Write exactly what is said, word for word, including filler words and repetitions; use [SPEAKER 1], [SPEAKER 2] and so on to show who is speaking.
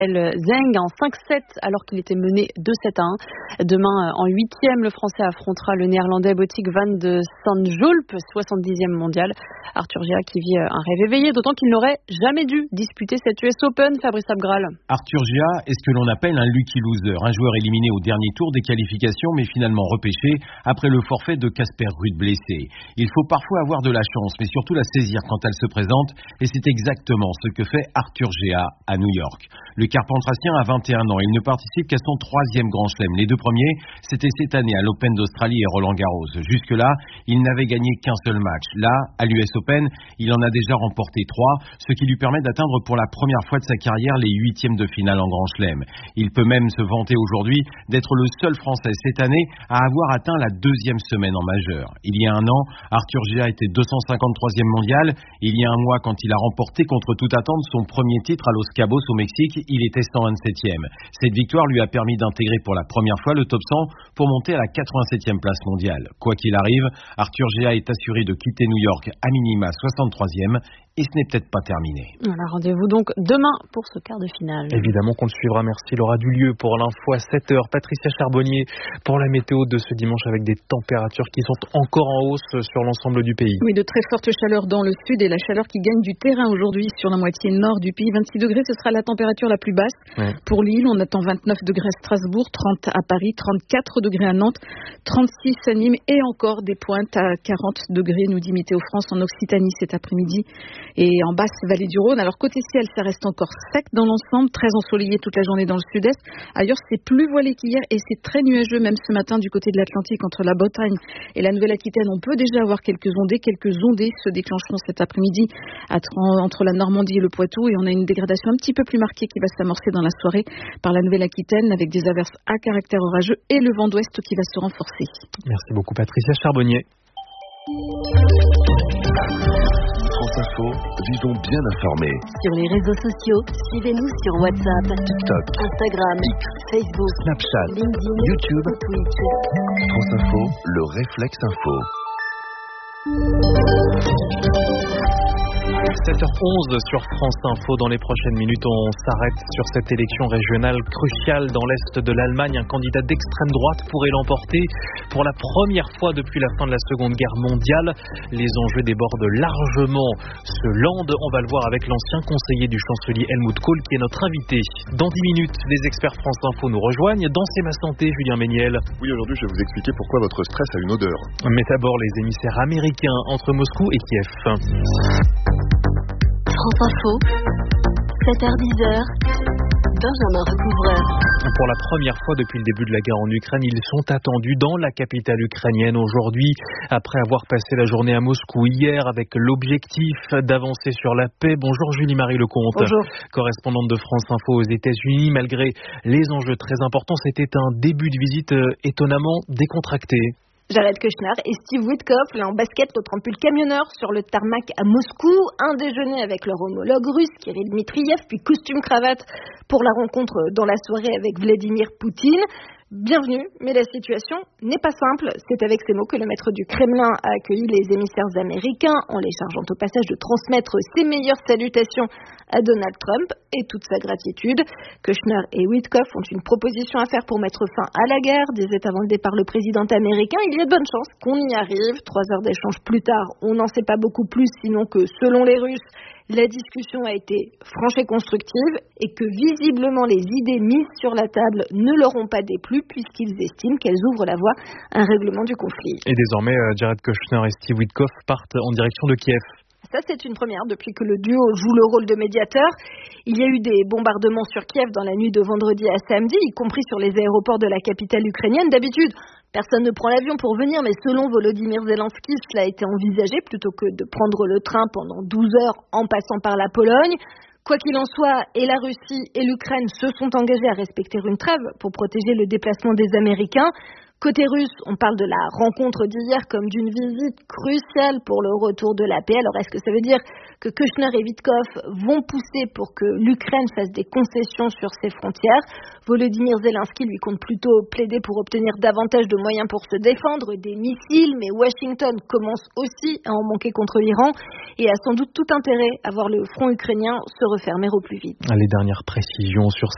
[SPEAKER 1] Zheng en cinq sept alors qu'il était mené deux sept à un. Demain, en huitième, le Français affrontera le Néerlandais Botic van de Zandschulp, soixante-dixième mondial. Arthur Gia qui vit un rêve éveillé, d'autant qu'il n'aurait jamais dû disputer cette U S Open, Fabrice Abgral.
[SPEAKER 2] Arthur Gia est ce que l'on appelle un lucky loser, un joueur éliminé au dernier tour des qualifications mais finalement repêché après le forfait de Casper Ruud blessé. Il faut parfois avoir de la chance mais surtout la saisir quand elle se présente et c'est exactement ce que fait Arthur Gia à New York. Le Carpentracien a vingt et un ans, il ne participe qu'à son troisième grand chelem. Les deux premiers, c'était cette année à l'Open d'Australie et Roland Garros. Jusque-là, il n'avait gagné qu'un seul match. Là, à l'U S Open, il en a déjà remporté trois, ce qui lui permet d'atteindre pour la première fois de sa carrière les huitièmes de finale en grand chelem. Il peut même se vanter aujourd'hui d'être le seul Français cette année à avoir atteint la deuxième semaine en majeur. Il y a un an, Arthur Gia était deux cent cinquante-troisième mondial. Il y a un mois, quand il a remporté contre toute attente son premier titre à Los Cabos au Mexique, il était cent vingt-septième. Cette victoire lui a permis d'intégrer pour la première fois le top cent pour monter à la quatre-vingt-septième place mondiale. Quoi qu'il arrive, Arthur Gia est assuré de quitter New York à minima soixante-troisième et ce n'est peut-être pas terminé.
[SPEAKER 1] Voilà, rendez-vous donc demain pour ce quart de finale.
[SPEAKER 3] Évidemment qu'on le suivra, merci Laura Dulieu pour l'info à sept heures. Patricia Charbonnier pour la météo de ce dimanche avec des températures qui sont encore en hausse sur l'ensemble du pays.
[SPEAKER 4] Oui, de très fortes chaleurs dans le sud et la chaleur qui gagne du terrain aujourd'hui sur la moitié nord du pays. vingt-six degrés, ce sera la température la plus basse. Ouais. Pour Lille, on attend vingt-neuf degrés à Strasbourg, trente à Paris, trente-quatre degrés à Nantes, trente-six à Nîmes et encore des pointes à quarante degrés, nous dit Météo France, en Occitanie cet après-midi. Et en basse vallée du Rhône. Alors côté ciel, ça reste encore sec dans l'ensemble, très ensoleillé toute la journée dans le sud-est. Ailleurs, c'est plus voilé qu'hier et c'est très nuageux même ce matin du côté de l'Atlantique entre la Bretagne et la Nouvelle-Aquitaine. On peut déjà avoir quelques ondées. Quelques ondées se déclencheront cet après-midi entre la Normandie et le Poitou et on a une dégradation un petit peu plus marquée qui va s'amorcer dans la soirée par la Nouvelle-Aquitaine avec des averses à caractère orageux et le vent d'ouest qui va se renforcer.
[SPEAKER 3] Merci beaucoup Patricia Charbonnier.
[SPEAKER 5] France Info, vivons bien informés.
[SPEAKER 6] Sur les réseaux sociaux, suivez-nous sur WhatsApp,
[SPEAKER 5] TikTok,
[SPEAKER 6] Instagram,
[SPEAKER 5] X,
[SPEAKER 6] Facebook,
[SPEAKER 5] Snapchat,
[SPEAKER 6] LinkedIn,
[SPEAKER 5] YouTube,
[SPEAKER 6] Twitch.
[SPEAKER 5] France Info, le réflexe info.
[SPEAKER 3] sept heures onze sur France Info. Dans les prochaines minutes, on s'arrête sur cette élection régionale cruciale dans l'Est de l'Allemagne. Un candidat d'extrême droite pourrait l'emporter pour la première fois depuis la fin de la Seconde Guerre mondiale. Les enjeux débordent largement ce land. On va le voir avec l'ancien conseiller du chancelier Helmut Kohl qui est notre invité. Dans dix minutes, les experts France Info nous rejoignent. Dans C'est ma santé, Julien Méniel.
[SPEAKER 7] Oui, aujourd'hui, je vais vous expliquer pourquoi votre stress a une odeur.
[SPEAKER 3] Mais d'abord, les émissaires américains entre Moscou et Kiev.
[SPEAKER 6] France Info, sept heures dix, Benjamin Recouvreur.
[SPEAKER 3] Pour la première fois depuis le début de la guerre en Ukraine, ils sont attendus dans la capitale ukrainienne aujourd'hui, après avoir passé la journée à Moscou hier avec l'objectif d'avancer sur la paix. Bonjour Julie-Marie Lecomte,
[SPEAKER 4] Bonjour.
[SPEAKER 3] Correspondante de France Info aux États-Unis. Malgré les enjeux très importants, c'était un début de visite étonnamment décontracté.
[SPEAKER 8] Jared Kushner et Steve Witkoff, là en basket, l'autre en pull camionneur sur le tarmac à Moscou. Un déjeuner avec leur homologue russe, Kirill Dmitriev, puis costume-cravate pour la rencontre dans la soirée avec Vladimir Poutine. Bienvenue, mais la situation n'est pas simple. C'est avec ces mots que le maître du Kremlin a accueilli les émissaires américains en les chargeant au passage de transmettre ses meilleures salutations à Donald Trump et toute sa gratitude. Kushner et Witkoff ont une proposition à faire pour mettre fin à la guerre, disait avant le départ le président américain. Il y a de bonnes chances qu'on y arrive. Trois heures d'échange plus tard, on n'en sait pas beaucoup plus, sinon que selon les Russes, la discussion a été franche et constructive et que visiblement les idées mises sur la table ne leur ont pas déplu puisqu'ils estiment qu'elles ouvrent la voie à un règlement du conflit.
[SPEAKER 3] Et désormais, Jared Kushner et Steve Witkoff partent en direction de Kiev.
[SPEAKER 8] Ça, c'est une première depuis que le duo joue le rôle de médiateur. Il y a eu des bombardements sur Kiev dans la nuit de vendredi à samedi, y compris sur les aéroports de la capitale ukrainienne. D'habitude, personne ne prend l'avion pour venir, mais selon Volodymyr Zelensky, cela a été envisagé plutôt que de prendre le train pendant douze heures en passant par la Pologne. Quoi qu'il en soit, et la Russie et l'Ukraine se sont engagés à respecter une trêve pour protéger le déplacement des Américains. Côté russe, on parle de la rencontre d'hier comme d'une visite cruciale pour le retour de la paix. Alors est-ce que ça veut dire que Kushner et Witkoff vont pousser pour que l'Ukraine fasse des concessions sur ses frontières? Volodymyr Zelensky lui compte plutôt plaider pour obtenir davantage de moyens pour se défendre, des missiles, mais Washington commence aussi à en manquer contre l'Iran et a sans doute tout intérêt à voir le front ukrainien se refermer au plus vite.
[SPEAKER 3] Les dernières précisions sur